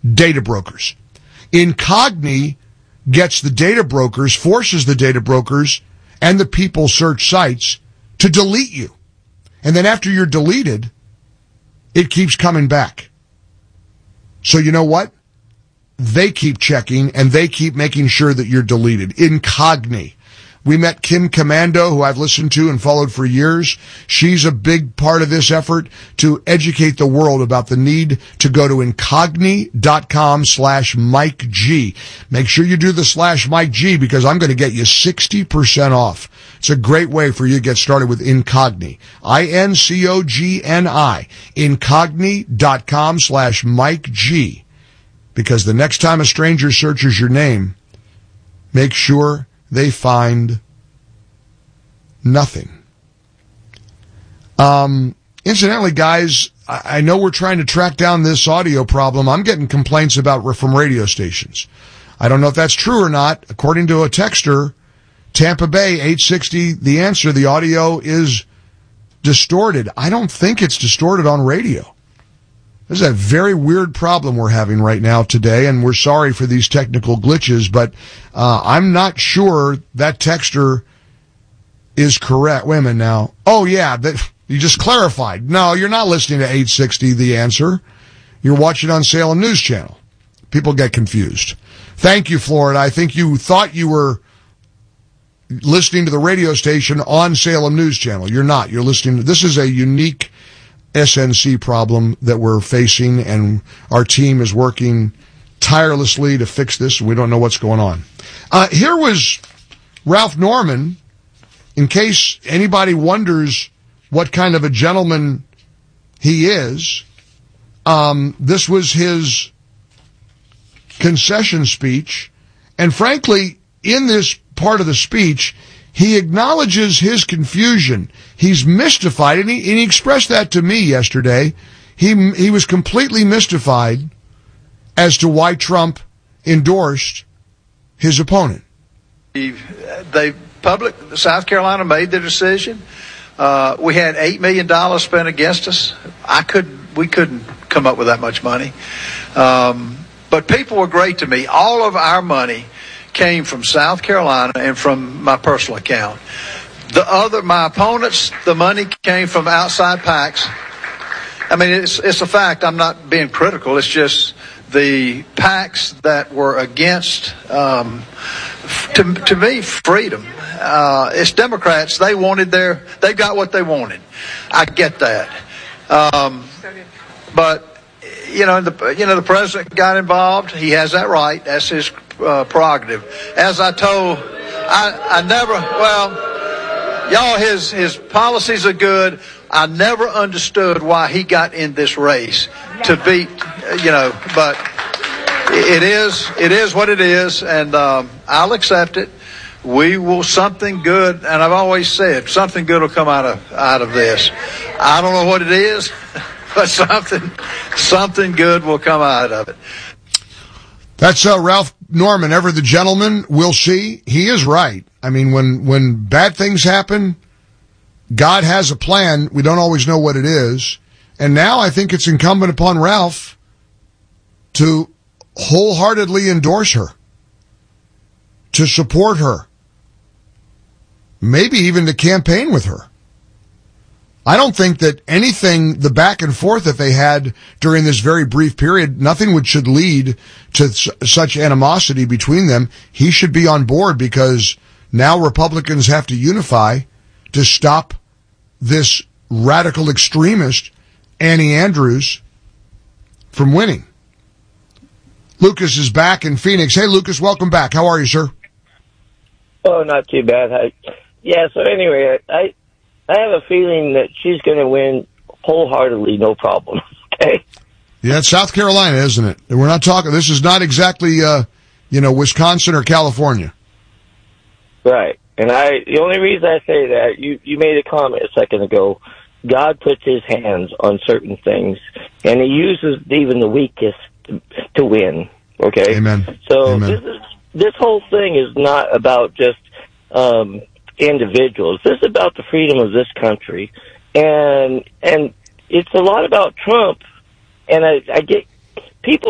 data brokers. Incogni gets the data brokers, forces the data brokers and the people search sites to delete you. And then after you're deleted, it keeps coming back. So you know what? They keep checking and they keep making sure that you're deleted. Incogni. We met Kim Commando, who I've listened to and followed for years. She's a big part of this effort to educate the world about the need to go to incogni.com/Mike G. Make sure you do the /Mike G because I'm going to get you 60% off. It's a great way for you to get started with Incogni. INCOGNI. Incogni.com/Mike G. Because the next time a stranger searches your name, make sure they find nothing. Incidentally, guys, I know we're trying to track down this audio problem. I'm getting complaints from radio stations. I don't know if that's true or not. According to a texter, Tampa Bay 860, the answer, the audio is distorted. I don't think it's distorted on radio. This is a very weird problem we're having right now today, and we're sorry for these technical glitches, but I'm not sure that texter is correct. Wait a minute now. Oh, yeah, you just clarified. No, you're not listening to 860, the answer. You're watching on Salem News Channel. People get confused. Thank you, Florida. I think you thought you were listening to the radio station on Salem News Channel. You're not. You're listening to, this is a unique SNC problem that we're facing, and our team is working tirelessly to fix this. We don't know what's going on. Here was Ralph Norman, in case anybody wonders what kind of a gentleman he is. This was his concession speech, and frankly, in this part of the speech, he acknowledges his confusion. He's mystified, and he expressed that to me yesterday. He was completely mystified as to why Trump endorsed his opponent. South Carolina made the decision. We had $8 million spent against us. We couldn't come up with that much money. But people were great to me. All of our money came from South Carolina and from my personal account. My opponents, the money came from outside PACs. I mean, it's a fact. I'm not being critical. It's just the PACs that were against, to me, freedom. It's Democrats. They got what they wanted. I get that. But the president got involved. He has that right. That's his prerogative. As I told, his policies are good. I never understood why he got in this race to beat, but it is what it is, and I'll accept it. We will, something good, and I've always said something good will come out of this. I don't know what it is, but something good will come out of it. That's Ralph Norman, ever the gentleman. We'll see. He is right. I mean, when bad things happen, God has a plan. We don't always know what it is. And now I think it's incumbent upon Ralph to wholeheartedly endorse her, to support her, maybe even to campaign with her. I don't think that anything, the back and forth that they had during this very brief period, nothing should lead to such animosity between them. He should be on board because now Republicans have to unify to stop this radical extremist, Annie Andrews, from winning. Lucas is back in Phoenix. Hey, Lucas, welcome back. How are you, sir? Oh, not too bad. So anyway, I have a feeling that she's going to win wholeheartedly, no problem. Okay? Yeah, it's South Carolina, isn't it? We're not talking, this is not exactly, Wisconsin or California. Right. And the only reason I say that, you made a comment a second ago, God puts his hands on certain things, and he uses even the weakest to win. Okay? Amen. So Amen. This whole thing is not about just, individuals. This is about the freedom of this country, and it's a lot about Trump. And I get people.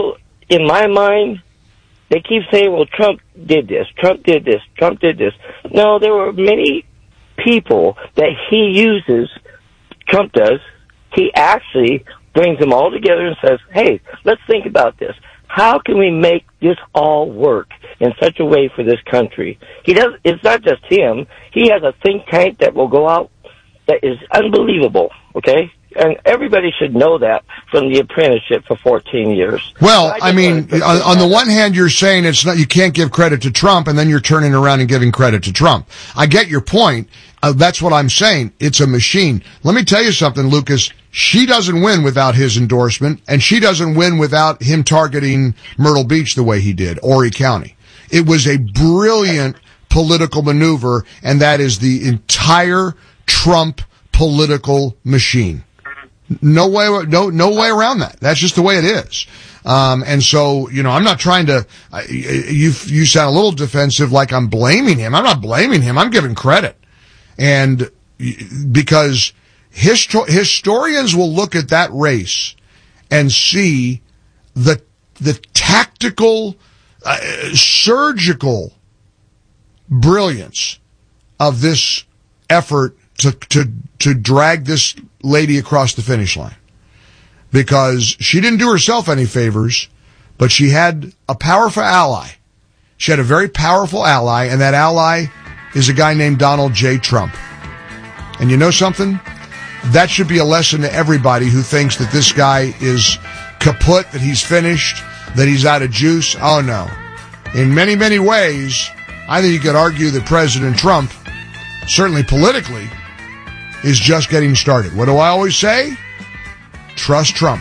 in my mind, they keep saying, well, Trump did this, Trump did this, Trump did this. No, there were many people that he uses, Trump does. He actually brings them all together and says, hey, let's think about this. How can we make this all work in such a way for this country? It's not just him. He has a think tank that will go out that is unbelievable, okay? And everybody should know that from the apprenticeship for 14 years. Well, I mean, on the one hand, you're saying you can't give credit to Trump, and then you're turning around and giving credit to Trump. I get your point. That's what I'm saying. It's a machine. Let me tell you something, Lucas. She doesn't win without his endorsement, and she doesn't win without him targeting Myrtle Beach the way he did, Horry County. It was a brilliant political maneuver, and that is the entire Trump political machine. No way around that. That's just the way it is. And so, I'm not trying to, you sound a little defensive like I'm blaming him. I'm not blaming him. I'm giving credit. And because historians will look at that race and see the tactical, surgical brilliance of this effort to drag this lady across the finish line. Because she didn't do herself any favors, but she had a powerful ally. She had a very powerful ally, and that ally is a guy named Donald J. Trump. And you know something? That should be a lesson to everybody who thinks that this guy is kaput, that he's finished, that he's out of juice. Oh, no. In many, many ways, I think you could argue that President Trump, certainly politically, is just getting started. What do I always say? Trust Trump.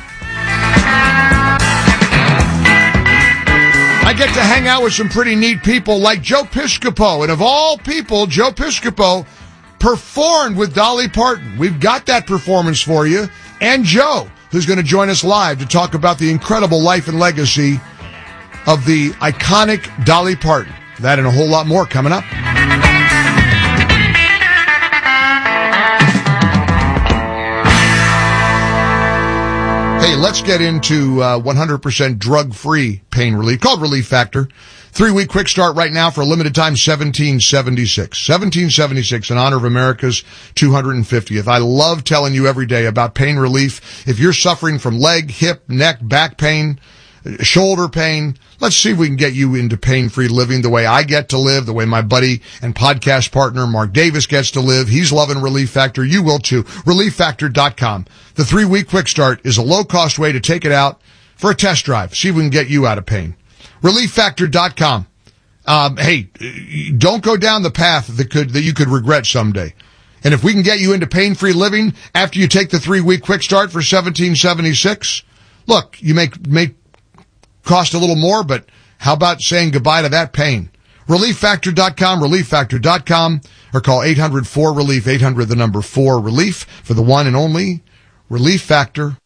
I get to hang out with some pretty neat people like Joe Piscopo. And of all people, Joe Piscopo performed with Dolly Parton. We've got that performance for you. And Joe, who's going to join us live to talk about the incredible life and legacy of the iconic Dolly Parton. That and a whole lot more coming up. Hey, let's get into 100% drug-free pain relief, called Relief Factor. 3-week quick start right now for a limited time, $17.76. $17.76 in honor of America's 250th. I love telling you every day about pain relief. If you're suffering from leg, hip, neck, back pain, shoulder pain, let's see if we can get you into pain-free living the way I get to live, the way my buddy and podcast partner Mark Davis gets to live. He's loving Relief Factor. You will too. ReliefFactor.com. The 3-week quick start is a low-cost way to take it out for a test drive. See if we can get you out of pain. ReliefFactor.com. Hey, don't go down the path that you could regret someday. And if we can get you into pain-free living after you take the 3-week quick start for $17.76, look, you may cost a little more, but how about saying goodbye to that pain? ReliefFactor.com, ReliefFactor.com, or call 800-4-RELIEF, 800 the number 4-RELIEF for the one and only Relief Factor.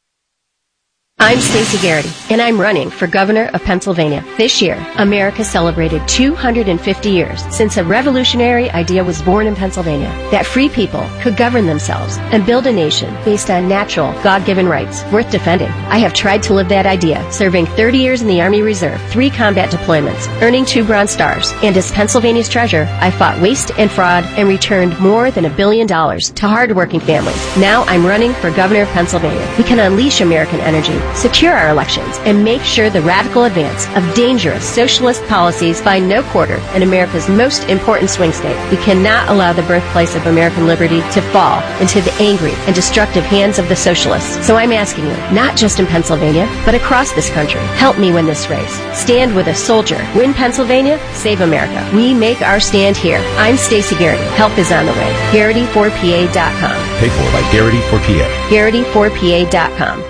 I'm Stacey Garrity, and I'm running for governor of Pennsylvania. This year, America celebrated 250 years since a revolutionary idea was born in Pennsylvania, that free people could govern themselves and build a nation based on natural, God-given rights worth defending. I have tried to live that idea, serving 30 years in the Army Reserve, 3 combat deployments, earning 2 Bronze Stars, and as Pennsylvania's treasurer, I fought waste and fraud and returned more than $1 billion to hardworking families. Now I'm running for governor of Pennsylvania. We can unleash American energy, secure our elections, and make sure the radical advance of dangerous socialist policies find no quarter in America's most important swing state. We cannot allow the birthplace of American liberty to fall into the angry and destructive hands of the socialists. So I'm asking you, not just in Pennsylvania, but across this country, help me win this race. Stand with a soldier. Win Pennsylvania, save America. We make our stand here. I'm Stacey Garrity. Help is on the way. Garrity4PA.com. Paid for by Garrity4PA. Garrity4PA.com.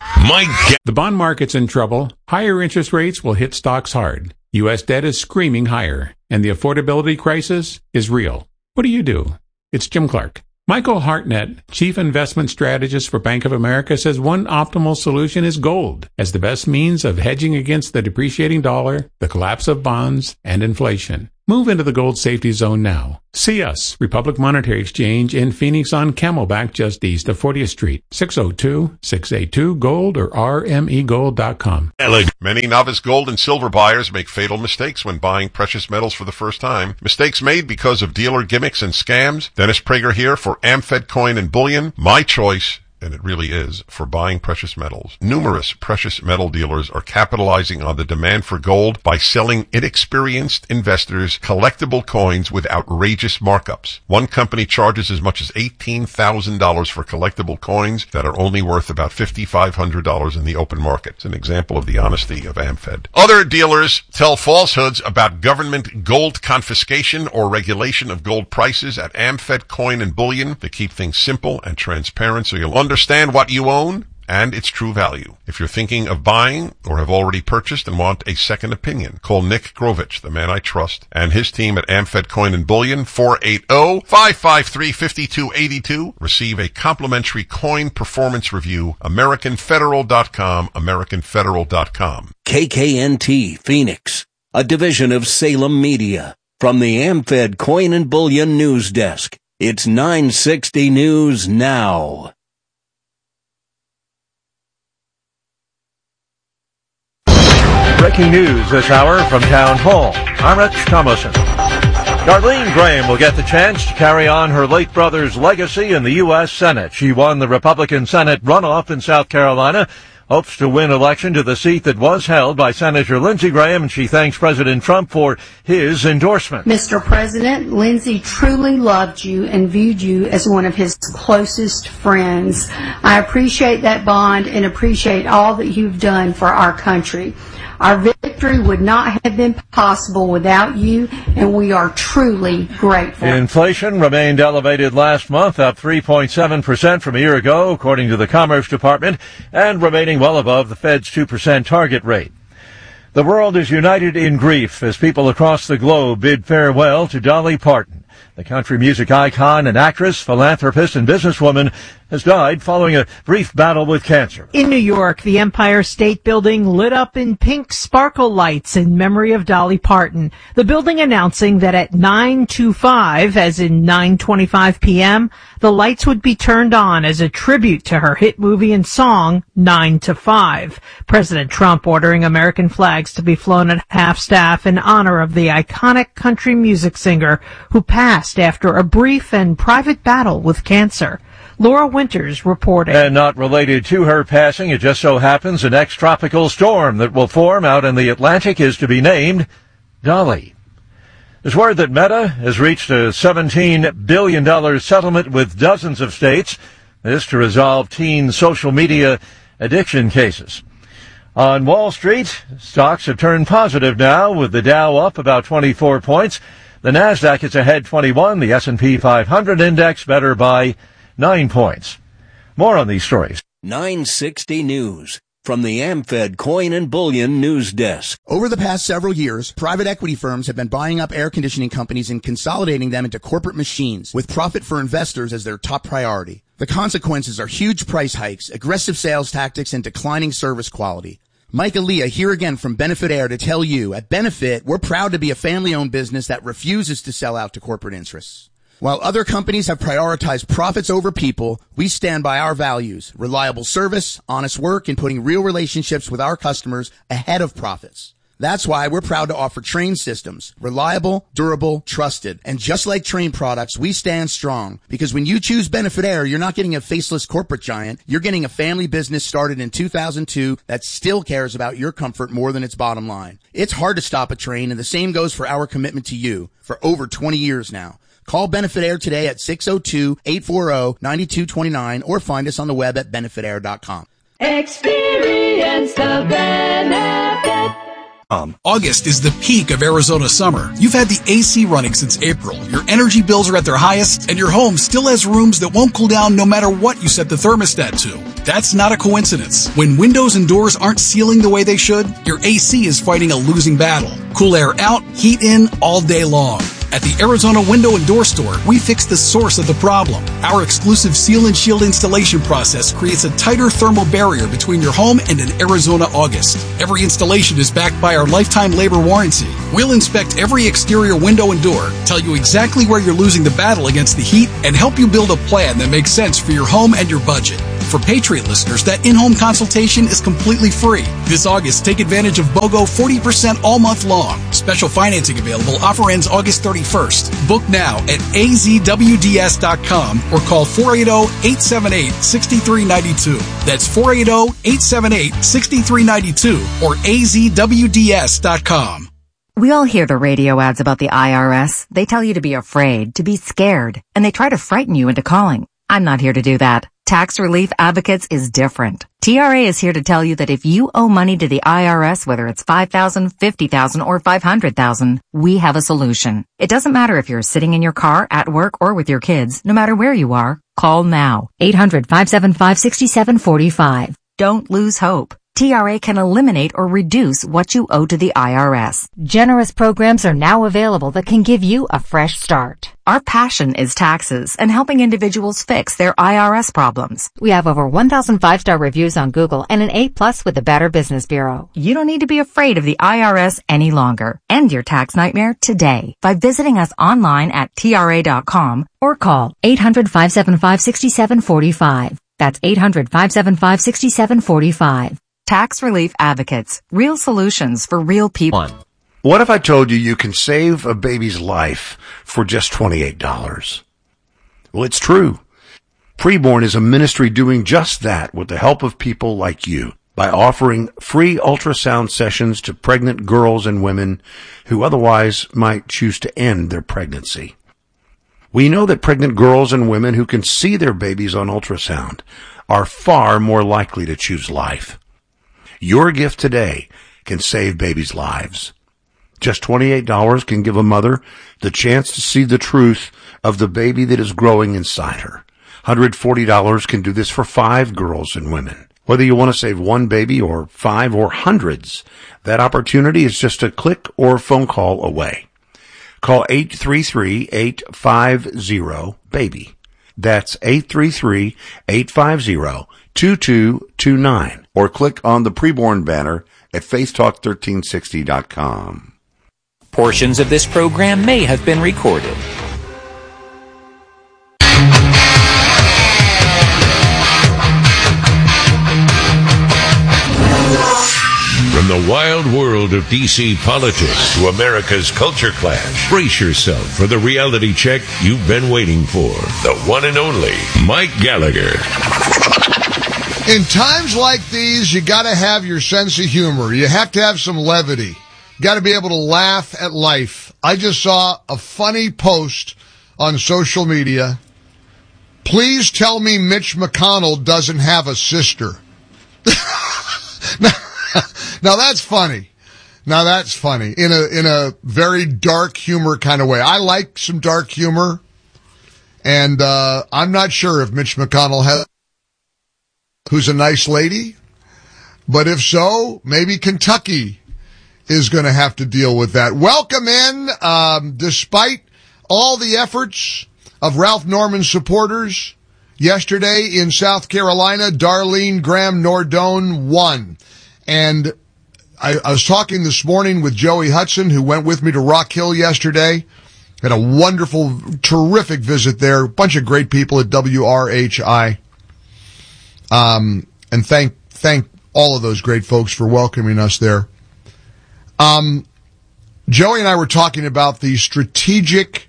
The bond market's in trouble. Higher interest rates will hit stocks hard. U.S. debt is screaming higher, and the affordability crisis is real. What do? It's Jim Clark. Michael Hartnett, Chief Investment Strategist for Bank of America, says one optimal solution is gold as the best means of hedging against the depreciating dollar, the collapse of bonds, and inflation. Move into the gold safety zone now. See us, Republic Monetary Exchange in Phoenix on Camelback just east of 40th Street, 602-682-GOLD or rmegold.com. Many novice gold and silver buyers make fatal mistakes when buying precious metals for the first time. Mistakes made because of dealer gimmicks and scams. Dennis Prager here for AmFed Coin and Bullion. My choice, and it really is, for buying precious metals. Numerous precious metal dealers are capitalizing on the demand for gold by selling inexperienced investors collectible coins with outrageous markups. One company charges as much as $18,000 for collectible coins that are only worth about $5,500 in the open market. It's an example of the honesty of AmFed. Other dealers tell falsehoods about government gold confiscation or regulation of gold prices at AmFed Coin and Bullion to keep things simple and transparent so you'll understand what you own and its true value. If you're thinking of buying or have already purchased and want a second opinion, call Nick Grovich, the man I trust, and his team at AmFed Coin and Bullion, 480-553-5282. Receive a complimentary coin performance review. AmericanFederal.com, AmericanFederal.com. KKNT Phoenix, a division of Salem Media. From the AmFed Coin and Bullion News Desk, it's 960 News Now. Breaking news this hour from Town Hall. I'm Rich Thomason. Darlene Graham will get the chance to carry on her late brother's legacy in the U.S. Senate. She won the Republican Senate runoff in South Carolina, hopes to win election to the seat that was held by Senator Lindsey Graham, and she thanks President Trump for his endorsement. Mr. President, Lindsey truly loved you and viewed you as one of his closest friends. I appreciate that bond and appreciate all that you've done for our country. Our victory would not have been possible without you, and we are truly grateful. Inflation remained elevated last month, up 3.7% from a year ago, according to the Commerce Department, and remaining well above the Fed's 2% target rate. The world is united in grief as people across the globe bid farewell to Dolly Parton. The country music icon and actress, philanthropist, and businesswoman has died following a brief battle with cancer. In New York, the Empire State Building lit up in pink sparkle lights in memory of Dolly Parton. The building announcing that at 9:25, as in 9:25 p.m., the lights would be turned on as a tribute to her hit movie and song, 9 to 5. President Trump ordering American flags to be flown at half-staff in honor of the iconic country music singer who passed after a brief and private battle with cancer. Laura Winters reporting. And not related to her passing, it just so happens the next tropical storm that will form out in the Atlantic is to be named Dolly. There's word that Meta has reached a $17 billion settlement with dozens of states, this to resolve teen social media addiction cases. On Wall Street, stocks have turned positive now, with the Dow up about 24 points. The Nasdaq is ahead 21, the S&P 500 index better by 9 points. More on these stories. 960 News from the AmFed Coin and Bullion News Desk. Over the past several years, private equity firms have been buying up air conditioning companies and consolidating them into corporate machines, with profit for investors as their top priority. The consequences are huge price hikes, aggressive sales tactics, and declining service quality. Mike Aaliyah here again from Benefit Air to tell you, at Benefit, we're proud to be a family-owned business that refuses to sell out to corporate interests. While other companies have prioritized profits over people, we stand by our values: reliable service, honest work, and putting real relationships with our customers ahead of profits. That's why we're proud to offer Trane systems. Reliable, durable, trusted. And just like Trane products, we stand strong. Because when you choose Benefit Air, you're not getting a faceless corporate giant. You're getting a family business started in 2002 that still cares about your comfort more than its bottom line. It's hard to stop a Trane, and the same goes for our commitment to you for over 20 years now. Call Benefit Air today at 602-840-9229 or find us on the web at benefitair.com. Experience the benefit. August is the peak of Arizona summer. You've had the AC running since April. Your energy bills are at their highest, and your home still has rooms that won't cool down no matter what you set the thermostat to. That's not a coincidence. When windows and doors aren't sealing the way they should, your AC is fighting a losing battle. Cool air out, heat in all day long. At the Arizona Window and Door Store, we fix the source of the problem. Our exclusive Seal and Shield installation process creates a tighter thermal barrier between your home and an Arizona August. Every installation is backed by our lifetime labor warranty. We'll inspect every exterior window and door, tell you exactly where you're losing the battle against the heat, and help you build a plan that makes sense for your home and your budget. For Patriot listeners, that in-home consultation is completely free. This August, take advantage of BOGO 40% all month long. Special financing available. Offer ends August 31st. Book now at azwds.com or call 480-878-6392. That's 480-878-6392 or azwds.com. We all hear the radio ads about the IRS. They tell you to be afraid, to be scared, and they try to frighten you into calling. I'm not here to do that. Tax Relief Advocates is different. TRA is here to tell you that if you owe money to the IRS, whether it's $5,000, $50,000, or $500,000, we have a solution. It doesn't matter if you're sitting in your car, at work, or with your kids. No matter where you are, call now. 800-575-6745. Don't lose hope. TRA can eliminate or reduce what you owe to the IRS. Generous programs are now available that can give you a fresh start. Our passion is taxes and helping individuals fix their IRS problems. We have over 1,000 5-star reviews on Google and an A+ with the Better Business Bureau. You don't need to be afraid of the IRS any longer. End your tax nightmare today by visiting us online at TRA.com or call 800-575-6745. That's 800-575-6745. Tax Relief Advocates. Real solutions for real people. What if I told you you can save a baby's life for just $28? Well, it's true. Preborn is a ministry doing just that with the help of people like you by offering free ultrasound sessions to pregnant girls and women who otherwise might choose to end their pregnancy. We know that pregnant girls and women who can see their babies on ultrasound are far more likely to choose life. Your gift today can save babies' lives. Just $28 can give a mother the chance to see the truth of the baby that is growing inside her. $140 can do this for 5 girls and women. Whether you want to save one baby or 5 or hundreds, that opportunity is just a click or phone call away. Call 833-850-BABY. That's 833-850-2229. Or click on the Preborn banner at faithtalk1360.com. Portions of this program may have been recorded. From the wild world of D.C. politics to America's culture clash, brace yourself for the reality check you've been waiting for. The one and only Mike Gallagher. In times like these, you got to have your sense of humor. You have to have some levity. You got to be able to laugh at life. I just saw a funny post on social media. Please tell me Mitch McConnell doesn't have a sister. Now that's funny. Now that's funny in a very dark humor kind of way. I like some dark humor, and I'm not sure if Mitch McConnell has, who's a nice lady, but if so, maybe Kentucky is going to have to deal with that. Welcome in, despite all the efforts of Ralph Norman supporters yesterday in South Carolina, Darlene Graham Nordone won. And I was talking this morning with Joey Hudson, who went with me to Rock Hill yesterday. Had a wonderful, terrific visit there. A bunch of great people at WRHI. And thank all of those great folks for welcoming us there. Joey and I were talking about the strategic,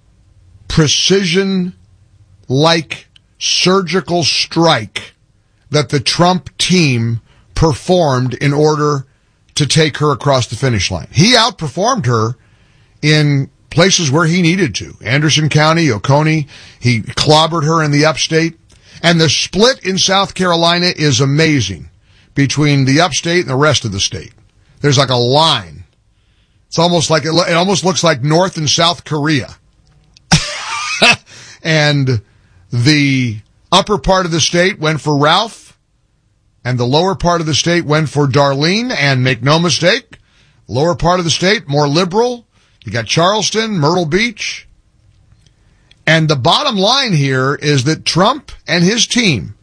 precision-like surgical strike that the Trump team performed in order to take her across the finish line. He outperformed her in places where he needed to. Anderson County, Oconee, he clobbered her in the upstate. And the split in South Carolina is amazing between the upstate and the rest of the state. There's like a line. It's almost like, it almost looks like North and South Korea. And the upper part of the state went for Ralph, and the lower part of the state went for Darlene, and make no mistake, lower part of the state, more liberal, You got Charleston, Myrtle Beach. And the bottom line here is that Trump and his team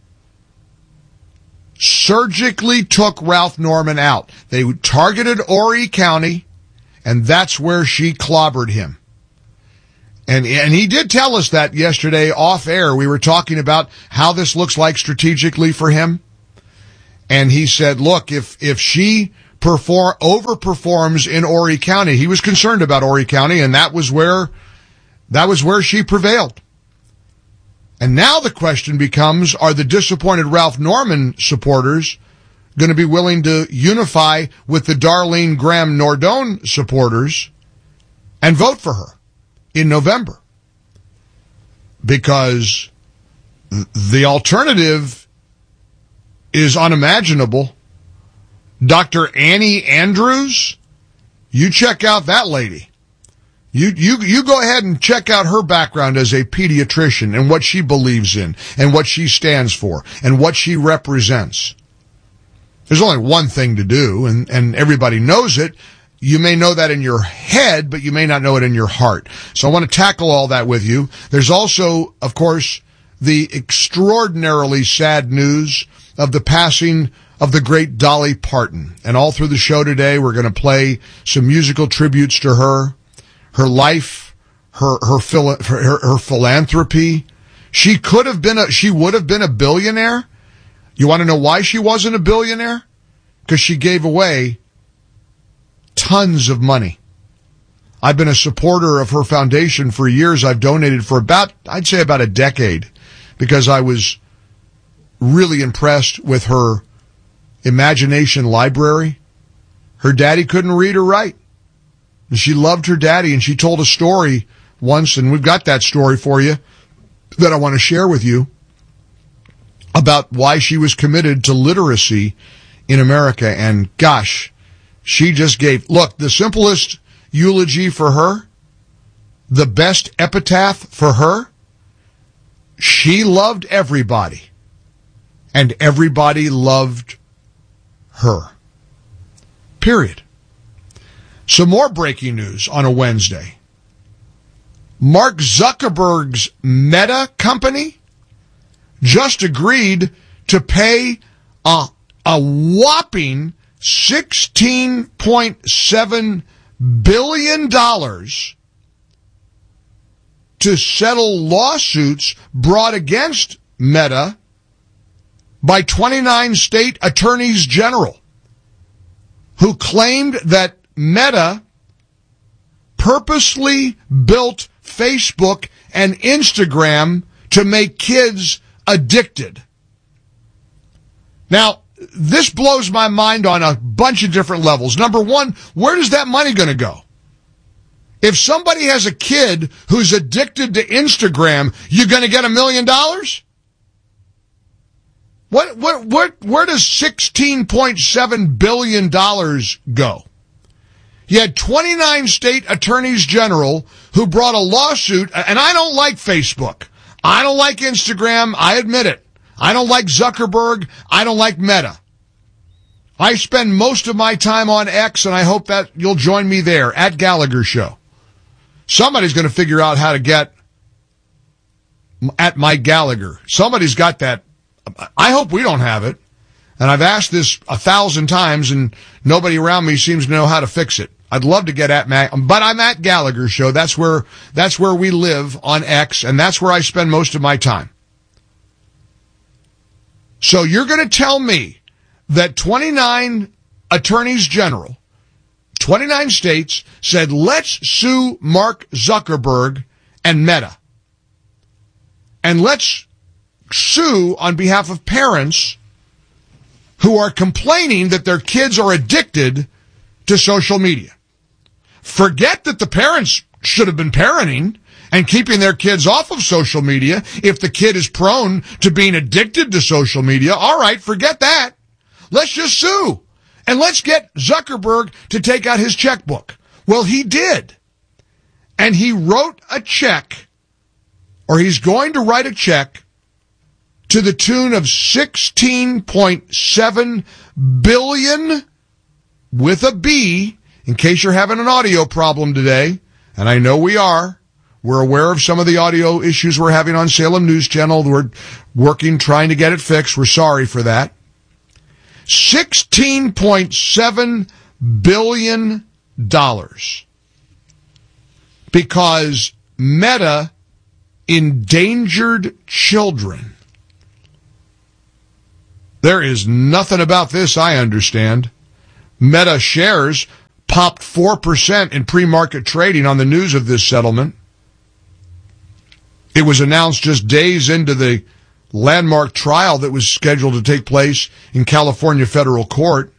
surgically took Ralph Norman out. They targeted Horry County, and that's where she clobbered him. And he did tell us that yesterday off air. We were talking about how this looks like strategically for him. And he said, look, if she overperforms in Horry County, he was concerned about Horry County, and that was where she prevailed. And now the question becomes, are the disappointed Ralph Norman supporters going to be willing to unify with the Darlene Graham Nordone supporters and vote for her in November? Because the alternative is unimaginable. Dr. Annie Andrews, you check out that lady. You go ahead and check out her background as a pediatrician and what she believes in and what she stands for and what she represents. There's only one thing to do, and everybody knows it. You may know that in your head, but you may not know it in your heart. So I want to tackle all that with you. There's also, of course, the extraordinarily sad news of the passing of the great Dolly Parton. And all through the show today, we're going to play some musical tributes to her life, her philanthropy. She would have been a billionaire. You want to know why she wasn't a billionaire? Because she gave away tons of money. I've been a supporter of her foundation for years. I've donated for I'd say about a decade, because I was really impressed with her imagination library. Her daddy couldn't read or write. She loved her daddy, and she told a story once, and we've got that story for you that I want to share with you about why she was committed to literacy in America. And gosh, she just gave, look, the simplest eulogy for her, the best epitaph for her, she loved everybody, and everybody loved her. Period. Some more breaking news on a Wednesday. Mark Zuckerberg's Meta company just agreed to pay a whopping $16.7 billion to settle lawsuits brought against Meta by 29 state attorneys general who claimed that Meta purposely built Facebook and Instagram to make kids addicted. Now, this blows my mind on a bunch of different levels. Number one, where is that money going to go? If somebody has a kid who's addicted to Instagram, you're going to get $1 million? Where does $16.7 billion go? You had 29 state attorneys general who brought a lawsuit, and I don't like Facebook. I don't like Instagram. I admit it. I don't like Zuckerberg. I don't like Meta. I spend most of my time on X, and I hope that you'll join me there at Gallagher Show. Somebody's going to figure out how to get at Mike Gallagher. Somebody's got that. I hope we don't have it. And I've asked this 1,000 times, and nobody around me seems to know how to fix it. I'd love to get at but I'm at Gallagher Show. That's where we live on X, and that's where I spend most of my time. So you're going to tell me that 29 attorneys general, 29 states said, let's sue Mark Zuckerberg and Meta. And let's sue on behalf of parents who are complaining that their kids are addicted to social media. Forget that the parents should have been parenting and keeping their kids off of social media if the kid is prone to being addicted to social media. All right, forget that. Let's just sue. And let's get Zuckerberg to take out his checkbook. Well, he did. And he wrote a check, or he's going to write a check, to the tune of $16.7 billion with a B, in case you're having an audio problem today, and I know we are. We're aware of some of the audio issues we're having on Salem News Channel. We're working, trying to get it fixed. We're sorry for that. $16.7 billion because Meta endangered children. There is nothing about this I understand. Meta shares popped 4% in pre-market trading on the news of this settlement. It was announced just days into the landmark trial that was scheduled to take place in California federal court.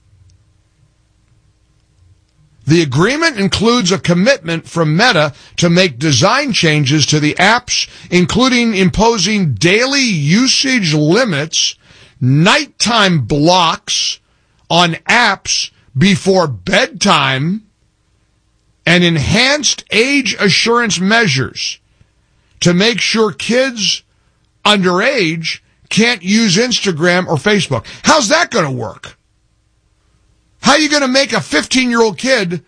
The agreement includes a commitment from Meta to make design changes to the apps, including imposing daily usage limits, nighttime blocks on apps before bedtime, and enhanced age assurance measures to make sure kids underage can't use Instagram or Facebook. How's that going to work? How are you going to make a 15-year-old kid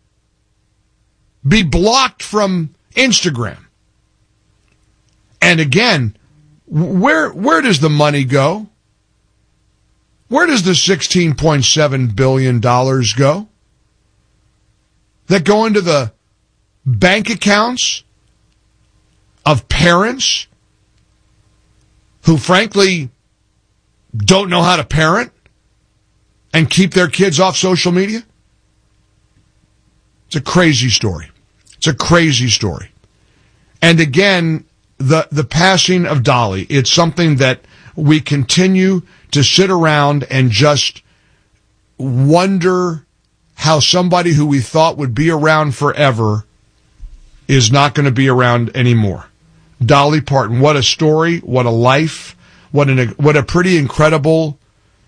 be blocked from Instagram? And again, where does the money go? Where does the $16.7 billion go? That go into the bank accounts of parents who frankly don't know how to parent and keep their kids off social media? It's a crazy story. It's a crazy story. And again, the passing of Dolly, it's something that we continue to sit around and just wonder how somebody who we thought would be around forever is not going to be around anymore. Dolly Parton, what a story, what a life, what a pretty incredible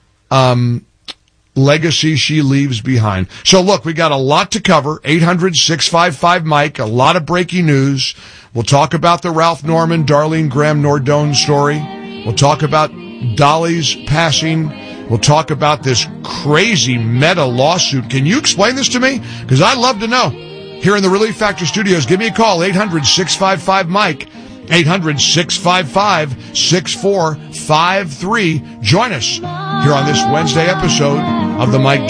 legacy she leaves behind. So look, we got a lot to cover. 800-655-MIKE, a lot of breaking news. We'll talk about the Ralph Norman, Darlene Graham Nordone story. We'll talk about Dolly's passing. We'll talk about this crazy Meta lawsuit. Can you explain this to me? Because I'd love to know. Here in the Relief Factor studios, give me a call, 800-655-MIKE. 800-655-6453. Join us here on this Wednesday episode of the Mike